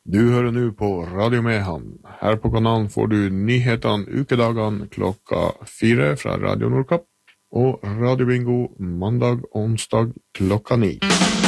Du hører nå på Radio Mehamn. Her på kanalen får du nyhetene ukedagene klokka 4 fra Radio Nordkapp, og Radio Bingo mandag og onsdag klokka 9.